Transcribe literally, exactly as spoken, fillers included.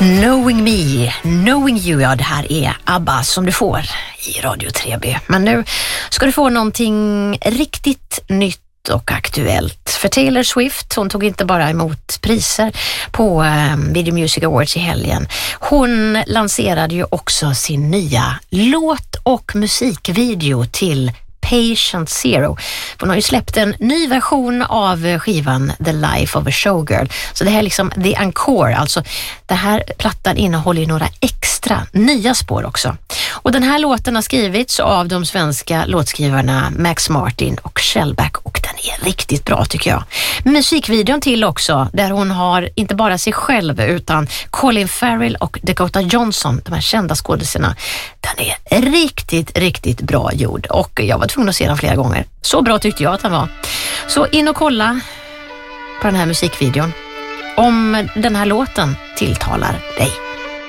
Knowing Me, Knowing You, ja det här är ABBA som du får i Radio tre B. Men nu ska du få någonting riktigt nytt och aktuellt. För Taylor Swift, hon tog inte bara emot priser på um, Video Music Awards i helgen. Hon lanserade ju också sin nya låt- och musikvideo till Patient Zero. Hon har ju släppt en ny version av skivan The Life of a Showgirl. Så det här är liksom The Encore, alltså det här plattan innehåller ju några extra nya spår också. Och den här låten har skrivits av de svenska låtskrivarna Max Martin och Shellback och den är riktigt bra tycker jag. Musikvideon till också, där hon har inte bara sig själv utan Colin Farrell och Dakota Johnson, de här kända skådespelarna. Den är riktigt, riktigt bra gjord och jag var tvungen att se den flera gånger. Så bra tyckte jag att den var. Så in och kolla på den här musikvideon om den här låten tilltalar dig.